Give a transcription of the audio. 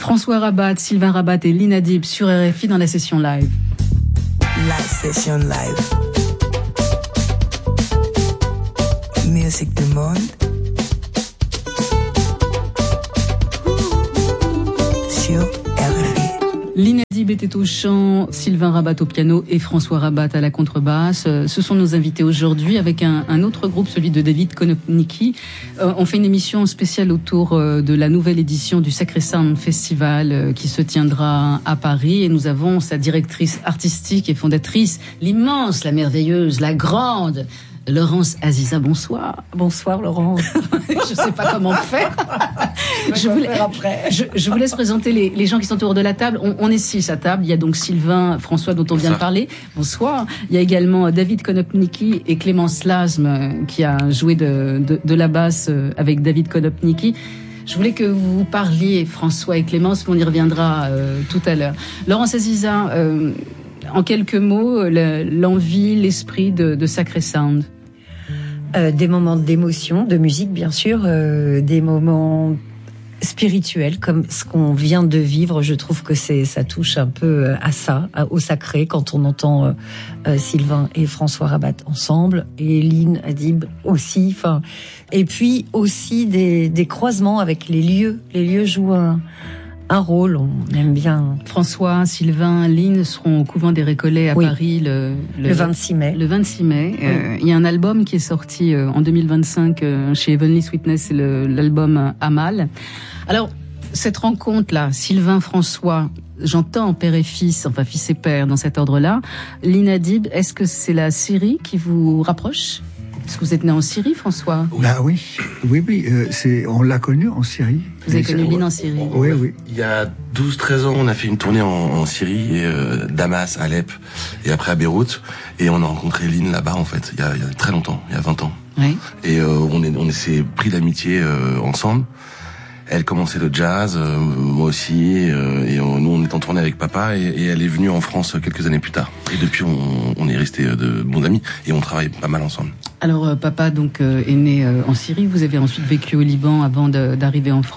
François Rabat, Sylvain Rabat et Lynn Adib sur RFI dans la session live. La session live. Musique du monde. Sur RFI. Lynn Adib était au chant, Sylvain Rabat au piano et François Rabat à la contrebasse. Ce sont nos invités aujourd'hui avec un autre groupe, celui de David Konopnicki. On fait une émission spéciale autour de la nouvelle édition du Sacré Sound Festival qui se tiendra à Paris. Et nous avons sa directrice artistique et fondatrice, l'immense, la merveilleuse, la grande Laurence Aziza. Bonsoir. Bonsoir Laurence. Je sais pas comment faire. Je vous laisse présenter les gens qui sont autour de la table. On est 6 à table. Il y a donc Sylvain, François dont on vient de parler. Bonsoir. Il y a également David Konopnicki et Clémence Lasme qui a joué de la basse avec David Konopnicki. Je voulais que vous parliez, François et Clémence, mais on y reviendra tout à l'heure. Laurence Aziza, en quelques mots, l'envie, l'esprit de Sacré Sound. Des moments d'émotion, de musique bien sûr, des moments spirituels comme ce qu'on vient de vivre. Je trouve que ça touche un peu à ça, au sacré, quand on entend Sylvain et François Rabat ensemble, et Lynn Adib aussi. Et puis aussi des croisements avec les lieux. Les lieux jouent un rôle, on aime bien. François, Sylvain, Lynn seront au couvent des Récollets à Paris le 26 mai. Le 26 mai. Il y a un album qui est sorti en 2025 chez Heavenly Sweetness, c'est l'album Amal. Alors, cette rencontre-là, Sylvain, François, j'entends père et fils, enfin fils et père dans cet ordre-là. Lynn Adib, est-ce que c'est la Syrie qui vous rapproche ? Est-ce que vous êtes né en Syrie, François ? Oui. On l'a connu en Syrie. Vous avez connu Lynn en Syrie ? Oui. Il y a 12-13 ans, on a fait une tournée en Syrie, Damas, Alep, et après à Beyrouth. Et on a rencontré Lynn là-bas, en fait, il y a très longtemps, il y a 20 ans. Oui. Et on s'est pris d'amitié ensemble. Elle commençait le jazz, moi aussi, et nous on est en tournée avec papa, et elle est venue en France quelques années plus tard. Et depuis on est restés de bons amis, et on travaille pas mal ensemble. Alors papa donc est né en Syrie, vous avez ensuite vécu au Liban avant d'arriver en France.